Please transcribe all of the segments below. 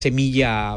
semilla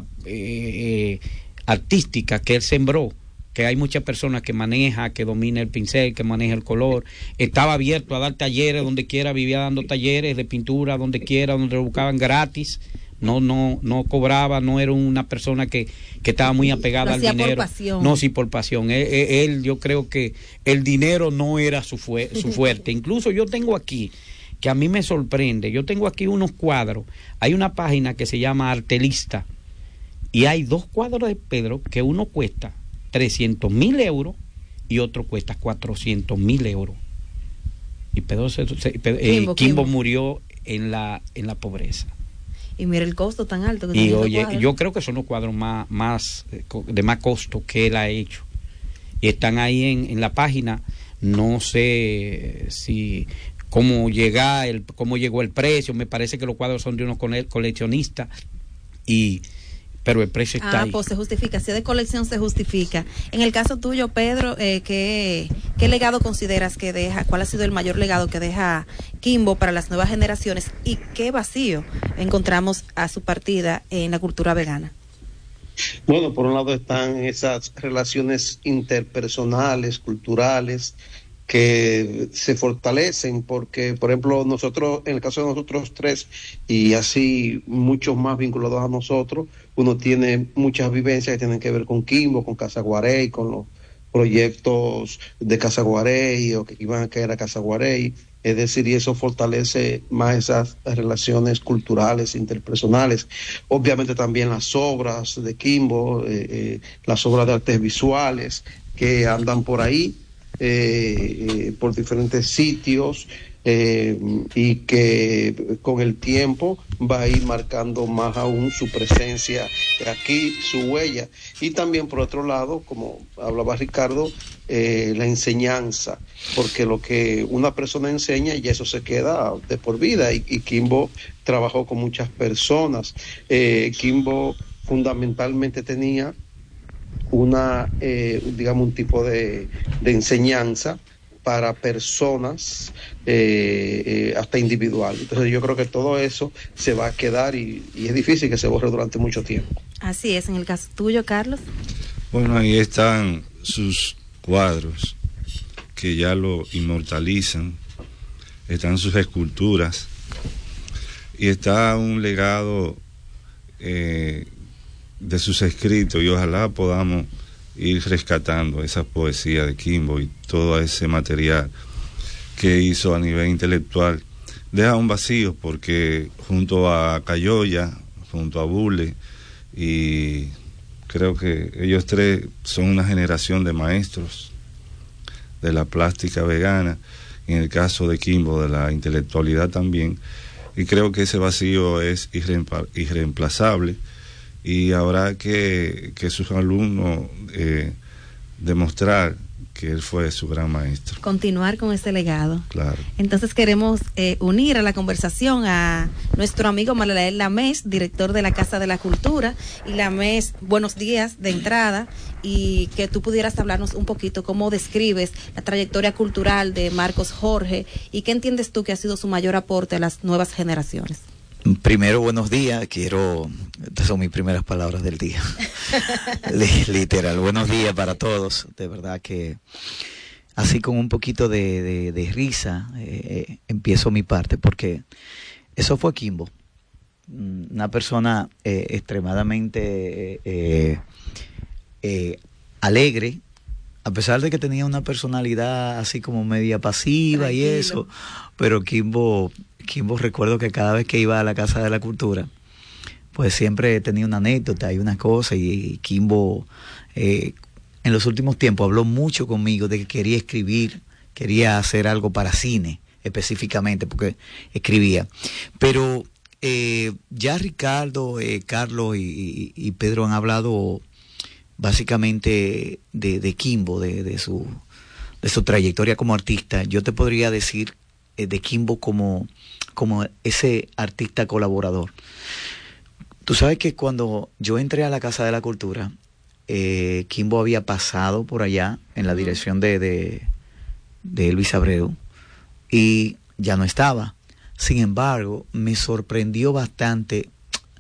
artística que él sembró, que hay muchas personas que maneja, que domina el pincel, que maneja el color. Estaba abierto a dar talleres donde quiera, vivía dando talleres de pintura donde quiera, donde lo buscaban gratis. No cobraba, no era una persona que estaba muy apegada al dinero. Por pasión. No, sí, por pasión. Él, yo creo que el dinero no era su fuerte. Incluso yo tengo aquí, que a mí me sorprende, yo tengo aquí unos cuadros. Hay una página que se llama Artelista y hay 2 cuadros de Pedro que uno cuesta 300,000 euros y otro cuesta 400,000 euros. Y Kimbo murió en la pobreza. Y mira el costo tan alto que y oye, yo creo que son los cuadros de más costo que él ha hecho. Y están ahí en la página. No sé si cómo llegó el precio. Me parece que los cuadros son de unos coleccionistas. Pero el precio está ahí. Pues se justifica, si es de colección se justifica. En el caso tuyo, Pedro, ¿qué legado consideras que deja? ¿Cuál ha sido el mayor legado que deja Kimbo para las nuevas generaciones? ¿Y qué vacío encontramos a su partida en la cultura vegana? Bueno, por un lado están esas relaciones interpersonales, culturales, que se fortalecen porque, por ejemplo, nosotros, en el caso de nosotros 3 y así muchos más vinculados a nosotros, uno tiene muchas vivencias que tienen que ver con Kimbo, con Casa Guarey, con los proyectos de Casa Guarey o que iban a caer a Casa Guarey, es decir, y eso fortalece más esas relaciones culturales, interpersonales. Obviamente también las obras de Kimbo, las obras de artes visuales que andan por ahí, por diferentes sitios, y que con el tiempo va a ir marcando más aún su presencia aquí, su huella. Y también por otro lado, como hablaba Ricardo, la enseñanza, porque lo que una persona enseña y eso se queda de por vida, y Kimbo trabajó con muchas personas. Kimbo fundamentalmente tenía digamos, un tipo de enseñanza para personas, hasta individual. Entonces yo creo que todo eso se va a quedar y es difícil que se borre durante mucho tiempo. Así es. En el caso tuyo, Carlos. Bueno, ahí están sus cuadros que ya lo inmortalizan, están sus esculturas y está un legado de sus escritos, y ojalá podamos ir rescatando esa poesía de Kimbo y todo ese material que hizo a nivel intelectual. Deja un vacío porque junto a Cayoya, junto a Bule, y creo que ellos 3 son una generación de maestros de la plástica vegana, en el caso de Kimbo de la intelectualidad también, y creo que ese vacío es irreemplazable. Y habrá que sus alumnos demostrar que él fue su gran maestro. Continuar con ese legado. Claro. Entonces queremos unir a la conversación a nuestro amigo Malalael Lamés, director de la Casa de la Cultura. Y Lamés, buenos días de entrada, y que tú pudieras hablarnos un poquito cómo describes la trayectoria cultural de Marcos Jorge y qué entiendes tú que ha sido su mayor aporte a las nuevas generaciones. Primero, buenos días. Estas son mis primeras palabras del día. Literal, buenos días para todos. De verdad que así con un poquito de risa empiezo mi parte, porque eso fue Kimbo. Una persona extremadamente alegre, a pesar de que tenía una personalidad así como media pasiva. Tranquilo. Y eso, pero Kimbo, recuerdo que cada vez que iba a la Casa de la Cultura, pues siempre tenía una anécdota y una cosa, y Kimbo en los últimos tiempos habló mucho conmigo de que quería escribir, quería hacer algo para cine específicamente, porque escribía. Pero ya Ricardo, Carlos y Pedro han hablado básicamente de Kimbo, de su trayectoria como artista. Yo te podría decir de Kimbo como ese artista colaborador. Tú sabes que cuando yo entré a la Casa de la Cultura, Kimbo había pasado por allá en la dirección de Elvis Abreu y ya no estaba. Sin embargo, me sorprendió bastante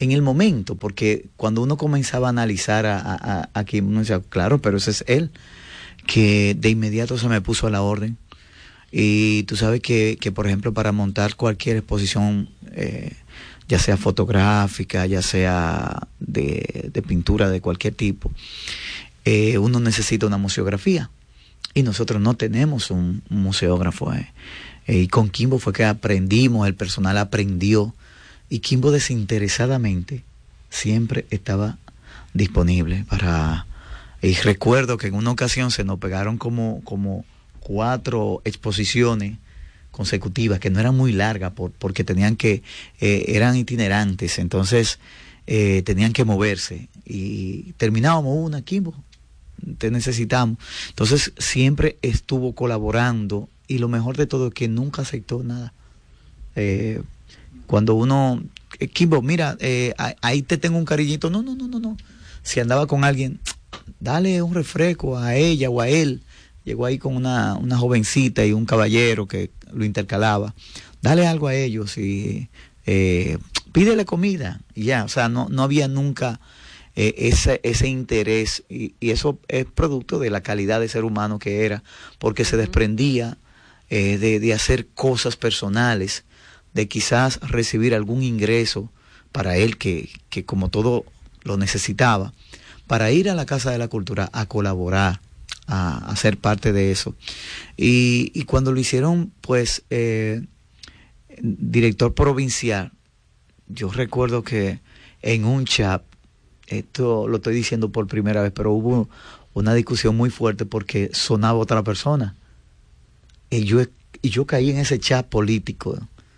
en el momento, porque cuando uno comenzaba a analizar a Kimbo, uno decía, claro, pero ese es él, que de inmediato se me puso a la orden. Y tú sabes que por ejemplo, para montar cualquier exposición, ya sea fotográfica, ya sea de pintura de cualquier tipo, uno necesita una museografía. Y nosotros no tenemos un museógrafo. Y con Kimbo fue que aprendimos, el personal aprendió. Y Kimbo desinteresadamente siempre estaba disponible para... Y recuerdo que en una ocasión se nos pegaron como 4 exposiciones consecutivas, que no eran muy largas, porque tenían que... eran itinerantes, entonces tenían que moverse. Y terminábamos una, Kimbo, te necesitamos. Entonces siempre estuvo colaborando, y lo mejor de todo es que nunca aceptó nada. Cuando uno, Kimbo, mira, ahí te tengo un cariñito, no. Si andaba con alguien, dale un refresco a ella o a él. Llegó ahí con una jovencita y un caballero que lo intercalaba. Dale algo a ellos y pídele comida. Y ya, o sea, no había nunca ese interés, y eso es producto de la calidad de ser humano que era, porque se desprendía de hacer cosas personales, de quizás recibir algún ingreso para él que como todo lo necesitaba, para ir a la Casa de la Cultura a colaborar, a ser parte de eso. Y cuando lo hicieron, pues, director provincial, yo recuerdo que en un chat, esto lo estoy diciendo por primera vez, pero hubo una discusión muy fuerte porque sonaba otra persona. Y yo caí en ese chat político.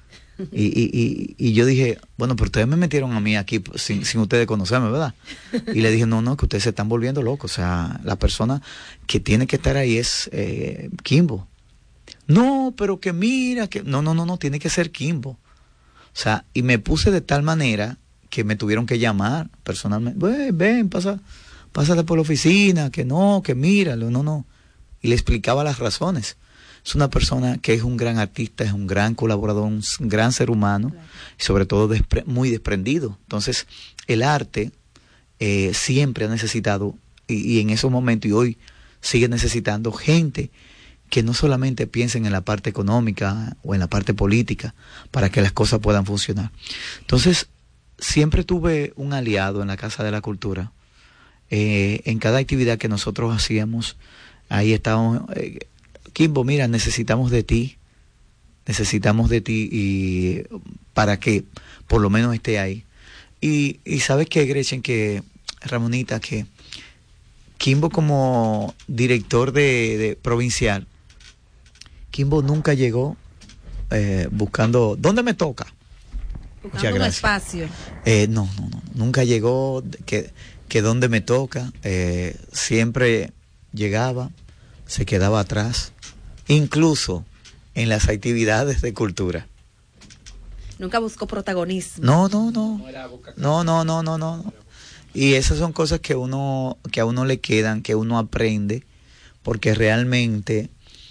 Y yo dije, bueno, pero ustedes me metieron a mí aquí sin ustedes conocerme, ¿verdad? Y le dije, no, que ustedes se están volviendo locos. O sea, la persona que tiene que estar ahí es Kimbo. No, pero que mira, que no, tiene que ser Kimbo. O sea, y me puse de tal manera que me tuvieron que llamar personalmente. Ven, pásate por la oficina, que no, que míralo, no. Y le explicaba las razones. Es una persona que es un gran artista, es un gran colaborador, un gran ser humano, claro. Y sobre todo muy desprendido. Entonces, el arte siempre ha necesitado, y en esos momentos, y hoy sigue necesitando, gente que no solamente piensen en la parte económica o en la parte política para que las cosas puedan funcionar. Entonces, siempre tuve un aliado en la Casa de la Cultura. En cada actividad que nosotros hacíamos, ahí estábamos... Kimbo, mira, necesitamos de ti y para que por lo menos esté ahí. Y sabes que, Gretchen, que Ramonita, que Kimbo como director de provincial, Kimbo nunca llegó buscando ¿dónde me toca? Buscando un espacio. No, nunca llegó que dónde me toca. Siempre llegaba, se quedaba atrás, incluso en las actividades de cultura. Nunca buscó protagonismo. No. Y esas son cosas que a uno le quedan, que uno aprende, porque realmente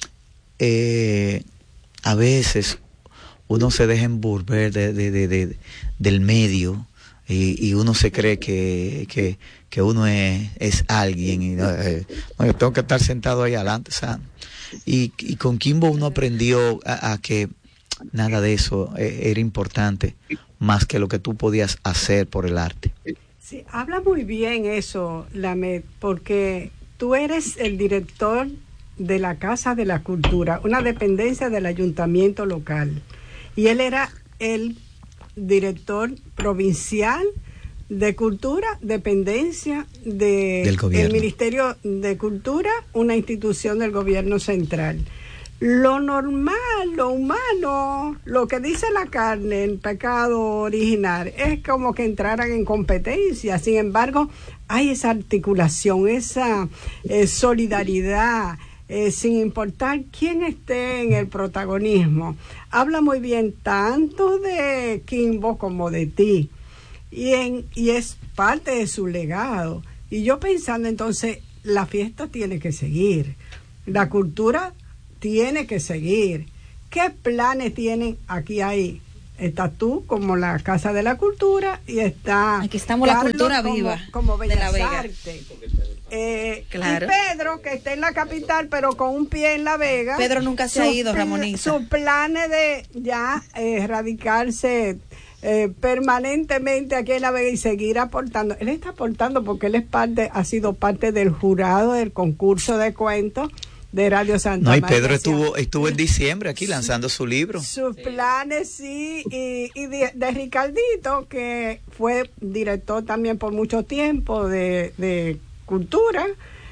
a veces uno se deja envolver del medio, y uno se cree que uno es alguien, y yo tengo que estar sentado ahí adelante, ¿sabes? Y con Kimbo uno aprendió a que nada de eso era importante, más que lo que tú podías hacer por el arte. Sí, habla muy bien eso, Lamet, porque tú eres el director de la Casa de la Cultura, una dependencia del ayuntamiento local, y él era el director provincial de Cultura, dependencia del Ministerio de Cultura, una institución del gobierno central. Lo normal, lo humano, lo que dice la carne, el pecado original, es como que entraran en competencia. Sin embargo, hay esa articulación, esa solidaridad, sin importar quién esté en el protagonismo. Habla muy bien tanto de Kimbo como de ti, y es parte de su legado. Y yo pensando, entonces, la fiesta tiene que seguir, la cultura tiene que seguir. ¿Qué planes tienen? Aquí hay Estás tú como la Casa de la Cultura y está... Aquí estamos Carlos la cultura como, viva como de La Bellas Vega. Artes. Claro. Y Pedro, que está en la capital, pero con un pie en La Vega. Pedro nunca se ha ido, Ramonita. Sus planes de ya radicarse permanentemente aquí en La Vega y seguir aportando. Él está aportando porque él ha sido parte del jurado del concurso de cuentos de Radio Santa María. No, y Pedro estuvo en diciembre aquí lanzando su libro. Sus planes, sí, y de Ricardito, que fue director también por mucho tiempo de Cultura,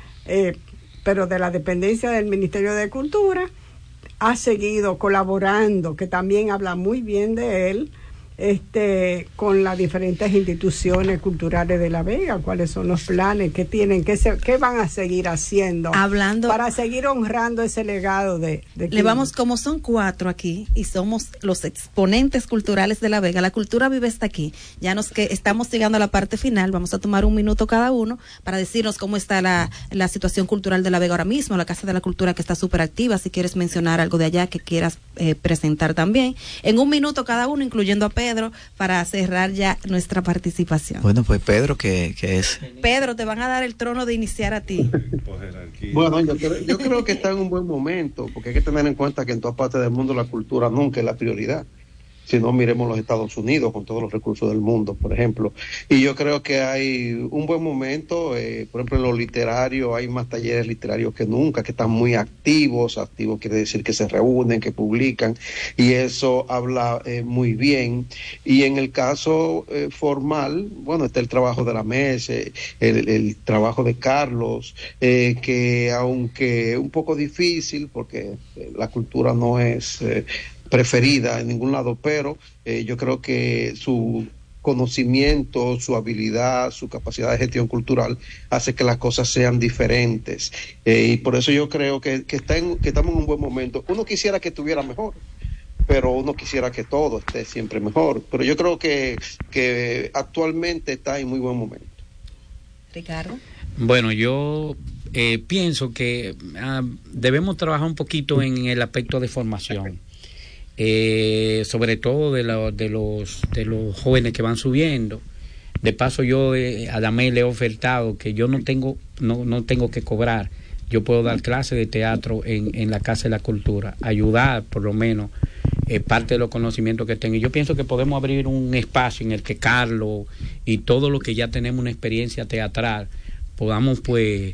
pero de la dependencia del Ministerio de Cultura, ha seguido colaborando, que también habla muy bien de él, con las diferentes instituciones culturales de La Vega. ¿Cuáles son los planes que tienen, qué van a seguir haciendo para seguir honrando ese legado de le vamos, como son 4 aquí y somos los exponentes culturales de La Vega, la cultura vive hasta aquí, que estamos llegando a la parte final, vamos a tomar un minuto cada uno para decirnos cómo está la situación cultural de La Vega ahora mismo, la Casa de la Cultura, que está súper activa. Si quieres mencionar algo de allá que quieras presentar también, en un minuto cada uno, incluyendo a Pedro, para cerrar ya nuestra participación. Bueno, pues Pedro, que es... Pedro, te van a dar el trono de iniciar a ti. Bueno, yo creo que está en un buen momento, porque hay que tener en cuenta que en todas partes del mundo la cultura nunca es la prioridad. Si no, miremos los Estados Unidos con todos los recursos del mundo, por ejemplo. Y yo creo que hay un buen momento, por ejemplo, en lo literario, hay más talleres literarios que nunca, que están muy activos. Activos quiere decir que se reúnen, que publican, y eso habla muy bien. Y en el caso formal, bueno, está el trabajo de la mesa, el trabajo de Carlos, que aunque un poco difícil, porque la cultura no es... preferida en ningún lado, pero yo creo que su conocimiento, su habilidad, su capacidad de gestión cultural hace que las cosas sean diferentes, y por eso yo creo que estamos en un buen momento. Uno quisiera que estuviera mejor, pero uno quisiera que todo esté siempre mejor, pero yo creo que actualmente está en muy buen momento. Ricardo. Bueno, yo pienso que debemos trabajar un poquito en el aspecto de formación. Sobre todo de los jóvenes que van subiendo. De paso, yo a Damé le he ofertado que yo no tengo que cobrar. Yo puedo dar clases de teatro en la Casa de la Cultura, ayudar por lo menos parte de los conocimientos que tengo. Y yo pienso que podemos abrir un espacio en el que Carlos y todos los que ya tenemos una experiencia teatral podamos pues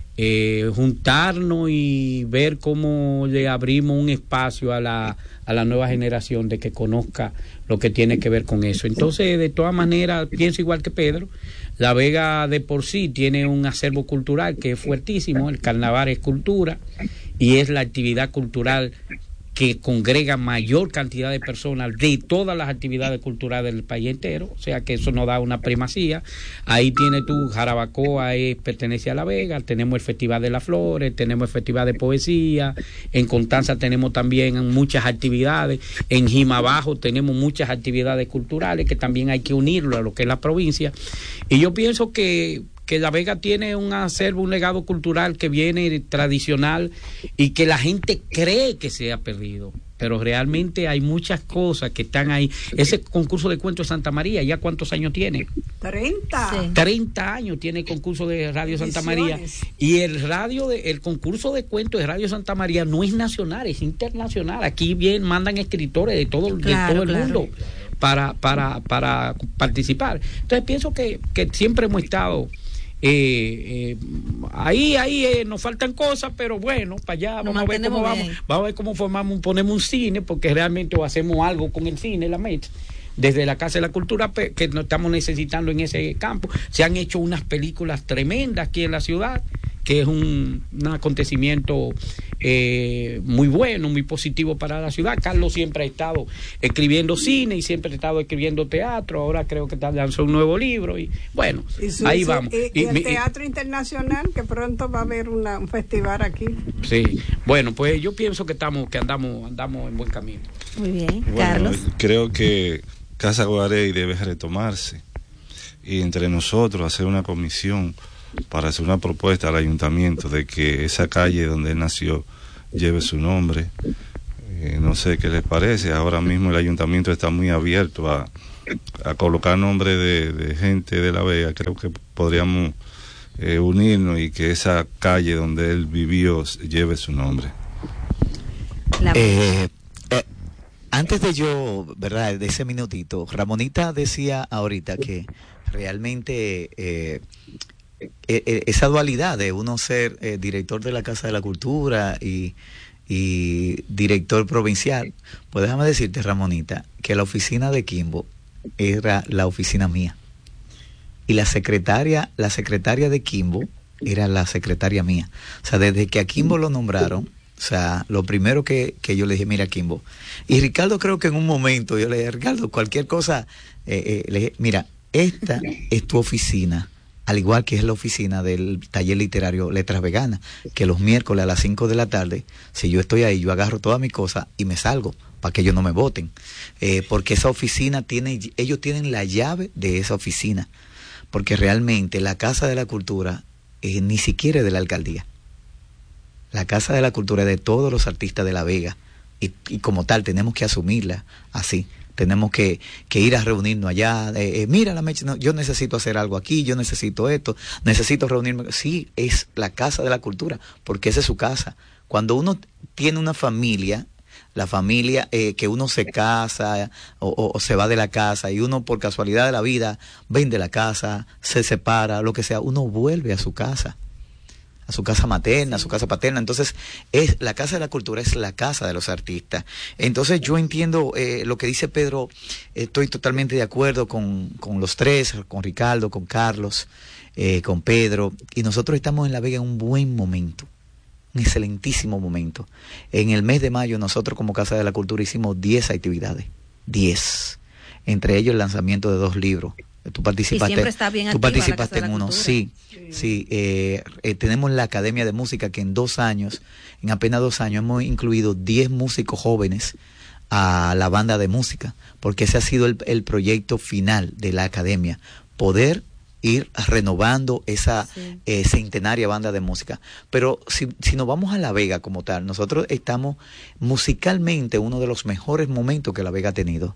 juntarnos y ver cómo le abrimos un espacio a la nueva generación de que conozca lo que tiene que ver con eso. Entonces, de todas maneras, pienso igual que Pedro. La Vega de por sí tiene un acervo cultural que es fuertísimo. El carnaval es cultura y es la actividad cultural que congrega mayor cantidad de personas de todas las actividades culturales del país entero, o sea que eso nos da una primacía. Ahí tiene tú, Jarabacoa pertenece a La Vega, tenemos el Festival de las Flores, tenemos el Festival de Poesía, en Constanza tenemos también muchas actividades, en Jimabajo tenemos muchas actividades culturales que también hay que unirlo a lo que es la provincia, y yo pienso que La Vega tiene un acervo, un legado cultural que viene tradicional y que la gente cree que se ha perdido, pero realmente hay muchas cosas que están ahí. Ese concurso de cuentos de Santa María, ¿ya cuántos años tiene? 30. Sí. 30 años tiene el concurso de Radio Santa María, y el concurso de cuentos de Radio Santa María no es nacional, es internacional. Aquí mandan escritores de todo el mundo para participar. Entonces pienso que siempre hemos estado ahí nos faltan cosas, pero bueno, para allá vamos a ver cómo ponemos un cine, porque realmente hacemos algo con el cine, la MET, desde la Casa de la Cultura, que nos estamos necesitando en ese campo. Se han hecho unas películas tremendas aquí en la ciudad, que es un acontecimiento muy bueno, muy positivo para la ciudad. Carlos siempre ha estado escribiendo cine y siempre ha estado escribiendo teatro. Ahora creo que lanzó un nuevo libro y bueno, ahí vamos. Y el teatro internacional, que pronto va a haber un festival aquí. Sí, bueno, pues yo pienso que andamos en buen camino. Muy bien, bueno, Carlos. Creo que Casa Guarey debe retomarse y entre nosotros hacer una comisión para hacer una propuesta al ayuntamiento de que esa calle donde él nació lleve su nombre, No sé qué les parece. Ahora mismo el ayuntamiento está muy abierto a colocar nombre de gente de La Vega. Creo que podríamos unirnos y que esa calle donde él vivió lleve su nombre. Antes de yo, ¿verdad?, de ese minutito, Ramonita decía ahorita que realmente esa dualidad de uno ser director de la Casa de la Cultura y director provincial, pues déjame decirte, Ramonita, que la oficina de Quimbo era la oficina mía y la secretaria de Quimbo era la secretaria mía. O sea, desde que a Quimbo lo nombraron, o sea, lo primero que yo le dije, mira, Quimbo, y Ricardo, creo que en un momento yo le dije, Ricardo, cualquier cosa, le dije, mira, esta es tu oficina, al igual que es la oficina del taller literario Letras Veganas, que los miércoles a las 5 de la tarde, si yo estoy ahí, yo agarro todas mis cosas y me salgo, para que ellos no me voten, porque esa oficina ellos tienen la llave de esa oficina, porque realmente la Casa de la Cultura ni siquiera es de la alcaldía. La Casa de la Cultura es de todos los artistas de La Vega, y como tal tenemos que asumirla así. Tenemos que ir a reunirnos allá. Mira, yo necesito hacer algo aquí, yo necesito esto, necesito reunirme. Sí, es la Casa de la Cultura, porque esa es su casa. Cuando uno tiene una familia, la familia que uno se casa o se va de la casa y uno por casualidad de la vida vende la casa, se separa, lo que sea, uno vuelve a su casa materna, a su casa paterna. Entonces, la Casa de la Cultura es la casa de los artistas. Entonces, yo entiendo lo que dice Pedro, estoy totalmente de acuerdo con los tres, con Ricardo, con Carlos, con Pedro, y nosotros estamos en La Vega en un buen momento, un excelentísimo momento. En el mes de mayo, nosotros como Casa de la Cultura hicimos 10 actividades, 10, entre ellos el lanzamiento de 2 libros. Tú participaste en uno, sí. Tenemos la Academia de Música, que en apenas 2 años hemos incluido 10 músicos jóvenes a la banda de música, porque ese ha sido el proyecto final de la academia, poder ir renovando esa centenaria banda de música. Pero si nos vamos a La Vega como tal, nosotros estamos musicalmente uno de los mejores momentos que La Vega ha tenido.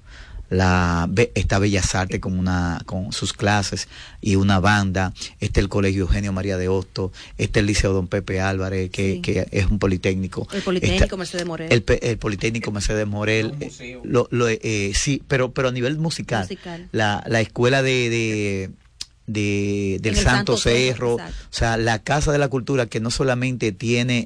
Está Bellas Artes con sus clases y una banda, está el Colegio Eugenio María de Hostos, está el Liceo Don Pepe Álvarez, que es un politécnico. El Politécnico Mercedes Morel. El Politécnico Mercedes Morel. Sí, pero a nivel musical. La escuela del Santo Cerro, o sea, la Casa de la Cultura, que no solamente tiene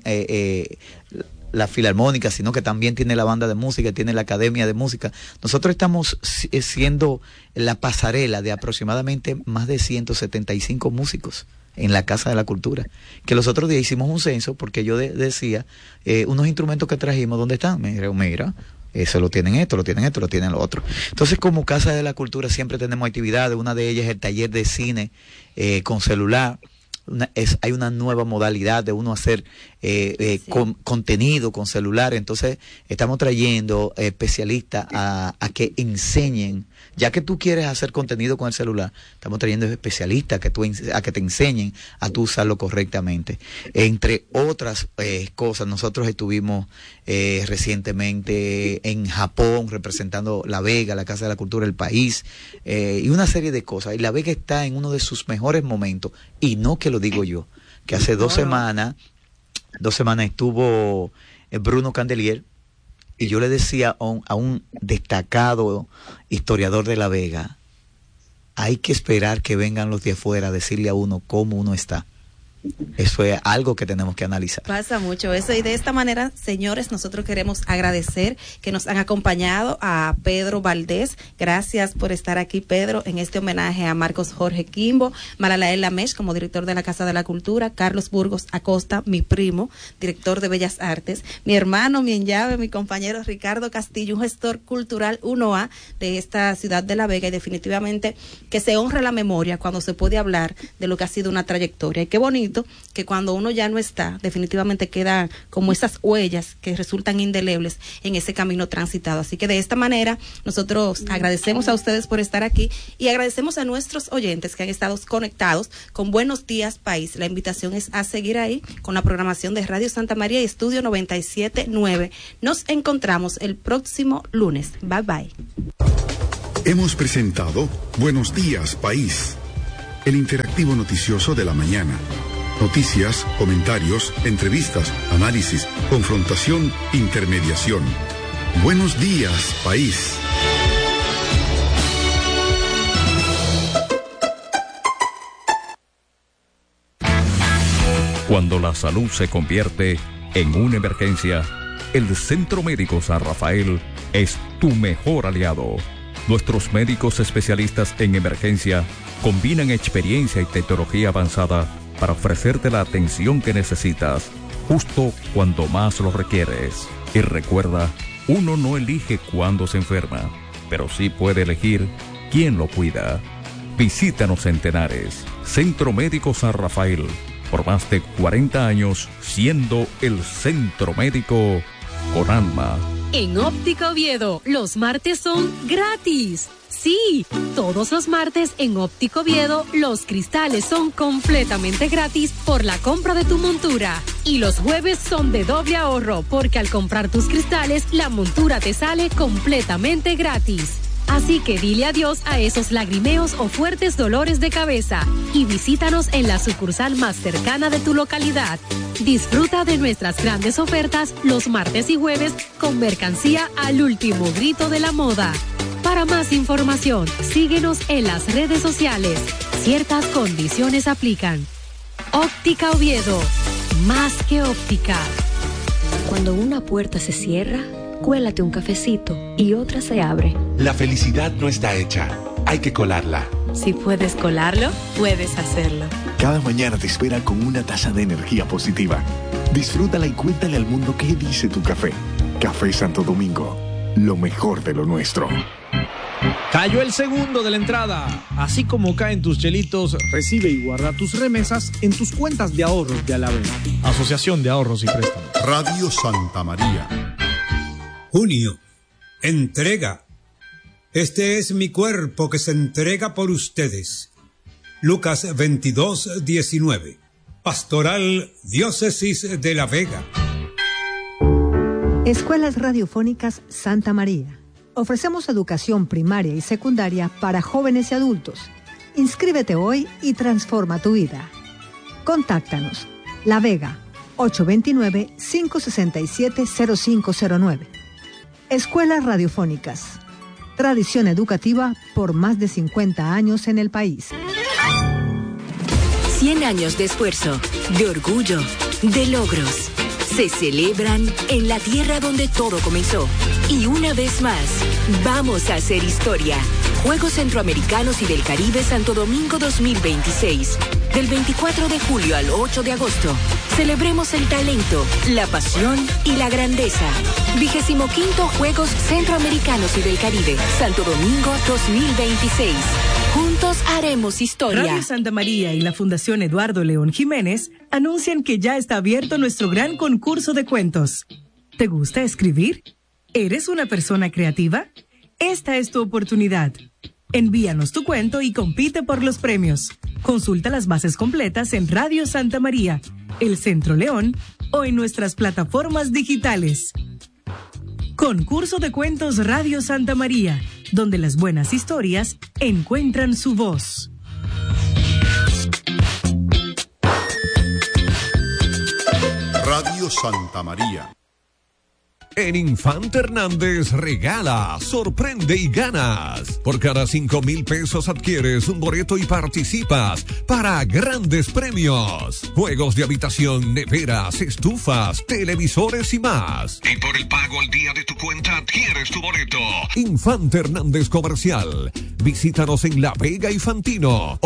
la filarmónica, sino que también tiene la banda de música, tiene la academia de música. Nosotros estamos siendo la pasarela de aproximadamente más de 175 músicos en la Casa de la Cultura, que los otros días hicimos un censo, porque yo decía, unos instrumentos que trajimos, ¿dónde están? Mira, eso lo tienen esto, lo tienen lo otro. Entonces, como Casa de la Cultura siempre tenemos actividades, una de ellas es el taller de cine con celular. Hay una nueva modalidad de uno hacer contenido con celular. Entonces estamos trayendo especialistas a que enseñen, ya que tú quieres hacer contenido con el celular, estamos trayendo especialistas a que te enseñen a tú usarlo correctamente. Entre otras cosas, nosotros estuvimos recientemente en Japón representando La Vega, la Casa de la Cultura del país, y una serie de cosas. Y La Vega está en uno de sus mejores momentos, y no que lo digo yo, que hace 2 semanas estuvo Bruno Candelier, y yo le decía a un destacado historiador de La Vega, hay que esperar que vengan los de afuera a decirle a uno cómo uno está. Eso es algo que tenemos que analizar. Pasa mucho eso, y de esta manera, señores, nosotros queremos agradecer que nos han acompañado a Pedro Valdés. Gracias por estar aquí, Pedro, en este homenaje a Marcos Jorge Quimbo, Malalael Lamesh como director de la Casa de la Cultura, Carlos Burgos Acosta, mi primo, director de Bellas Artes, mi hermano, mi enllave, mi compañero Ricardo Castillo, un gestor cultural 1A de esta ciudad de La Vega, y definitivamente que se honre la memoria cuando se puede hablar de lo que ha sido una trayectoria. Y qué bonito bonito que cuando uno ya no está, definitivamente quedan como esas huellas que resultan indelebles en ese camino transitado. Así que de esta manera nosotros agradecemos a ustedes por estar aquí y agradecemos a nuestros oyentes que han estado conectados con Buenos Días País. La invitación es a seguir ahí con la programación de Radio Santa María y Estudio 97.9. Nos encontramos el próximo lunes. Bye bye. Hemos presentado Buenos Días País, el interactivo noticioso de la mañana. Noticias, comentarios, entrevistas, análisis, confrontación, intermediación. Buenos Días País. Cuando la salud se convierte en una emergencia, el Centro Médico San Rafael es tu mejor aliado. Nuestros médicos especialistas en emergencia combinan experiencia y tecnología avanzada para ofrecerte la atención que necesitas, justo cuando más lo requieres. Y recuerda, uno no elige cuándo se enferma, pero sí puede elegir quién lo cuida. Visítanos en Tenares, Centro Médico San Rafael, por más de 40 años siendo el centro médico con alma. En Óptica Oviedo, los martes son gratis. Sí, todos los martes en Óptica Oviedo, los cristales son completamente gratis por la compra de tu montura. Y los jueves son de doble ahorro, porque al comprar tus cristales, la montura te sale completamente gratis. Así que dile adiós a esos lagrimeos o fuertes dolores de cabeza y visítanos en la sucursal más cercana de tu localidad. Disfruta de nuestras grandes ofertas los martes y jueves con mercancía al último grito de la moda. Para más información, síguenos en las redes sociales. Ciertas condiciones aplican. Óptica Oviedo, más que óptica. Cuando una puerta se cierra, cuélate un cafecito y otra se abre. La felicidad no está hecha, hay que colarla. Si puedes colarlo, puedes hacerlo. Cada mañana te espera con una taza de energía positiva. Disfrútala y cuéntale al mundo qué dice tu café. Café Santo Domingo, lo mejor de lo nuestro. Cayó el segundo de la entrada. Así como caen tus chelitos, recibe y guarda tus remesas en tus cuentas de ahorros de Alavés. Asociación de Ahorros y Préstamos. Radio Santa María. Junio. Entrega. Este es mi cuerpo que se entrega por ustedes. Lucas 22:19. Pastoral Diócesis de La Vega. Escuelas Radiofónicas Santa María. Ofrecemos educación primaria y secundaria para jóvenes y adultos. Inscríbete hoy y transforma tu vida. Contáctanos. La Vega, 829-567-0509. Escuelas Radiofónicas. Tradición educativa por más de 50 años en el país. 100 años de esfuerzo, de orgullo, de logros. Se celebran en la tierra donde todo comenzó. Y una vez más, vamos a hacer historia. Juegos Centroamericanos y del Caribe Santo Domingo 2026. Del 24 de julio al 8 de agosto. Celebremos el talento, la pasión y la grandeza. 25º Juegos Centroamericanos y del Caribe Santo Domingo 2026. Juntos haremos historia. Radio Santa María y la Fundación Eduardo León Jiménez anuncian que ya está abierto nuestro gran concurso de cuentos. ¿Te gusta escribir? ¿Eres una persona creativa? Esta es tu oportunidad. Envíanos tu cuento y compite por los premios. Consulta las bases completas en Radio Santa María, El Centro León o en nuestras plataformas digitales. Concurso de Cuentos Radio Santa María, donde las buenas historias encuentran su voz. Radio Santa María. En Infante Hernández regala, sorprende y ganas. Por cada 5,000 pesos adquieres un boleto y participas para grandes premios. Juegos de habitación, neveras, estufas, televisores y más. Y por el pago al día de tu cuenta adquieres tu boleto. Infante Hernández Comercial. Visítanos en La Vega y Fantino.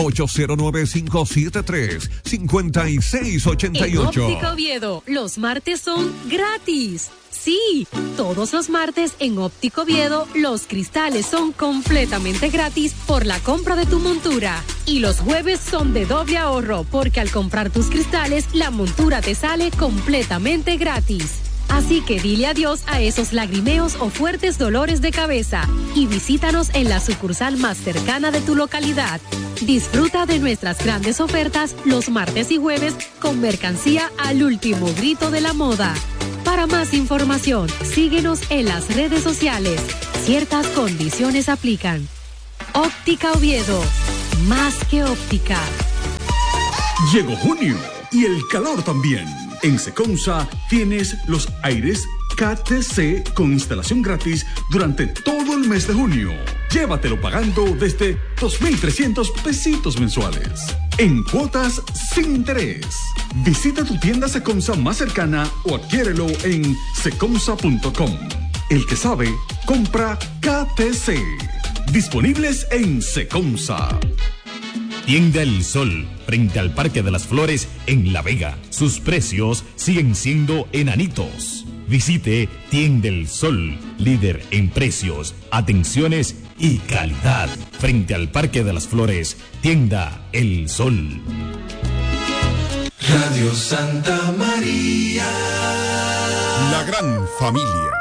809-573-5688. En Óptica Oviedo, los martes son gratis. Sí, Sí, todos los martes en Óptico Oviedo los cristales son completamente gratis por la compra de tu montura. Y los jueves son de doble ahorro porque al comprar tus cristales la montura te sale completamente gratis. Así que dile adiós a esos lagrimeos o fuertes dolores de cabeza y visítanos en la sucursal más cercana de tu localidad. Disfruta de nuestras grandes ofertas los martes y jueves con mercancía al último grito de la moda. Para más información, síguenos en las redes sociales. Ciertas condiciones aplican. Óptica Oviedo, más que óptica. Llegó junio y el calor también. En Seconsa tienes los aires KTC con instalación gratis durante todo el mes de junio. Llévatelo pagando desde 2,300 pesitos mensuales. En cuotas sin interés. Visita tu tienda Seconsa más cercana o adquiérelo en seconsa.com. El que sabe, compra KTC. Disponibles en Seconsa. Tienda El Sol, frente al Parque de las Flores en La Vega. Sus precios siguen siendo enanitos. Visite Tienda El Sol, líder en precios, atenciones y calidad. Frente al Parque de las Flores, Tienda El Sol. Radio Santa María. La gran familia.